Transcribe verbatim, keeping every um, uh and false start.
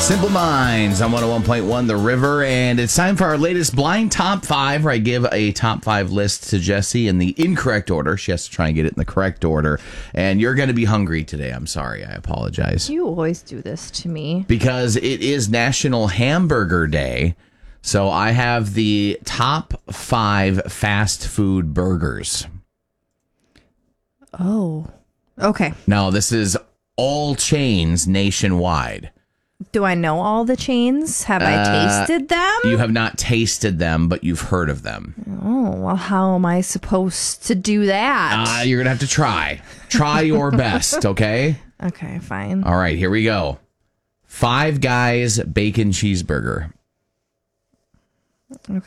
Simple Minds on one oh one point one The River, and it's time for our latest blind top five, where I give a top five list to Jessie in the incorrect order. She has to try and get it in the correct order, and you're going to be hungry today. I'm sorry. I apologize. You always do this to me. Because it is National Hamburger Day, so I have the top five fast food burgers. Oh, okay. Now, this is all chains nationwide. Do I know all the chains? Have I Uh, tasted them? You have not tasted them, but you've heard of them. Oh, well, how am I supposed to do that? Uh, you're going to have to try. Try your best, okay? Okay, fine. All right, here we go. Five Guys Bacon Cheeseburger.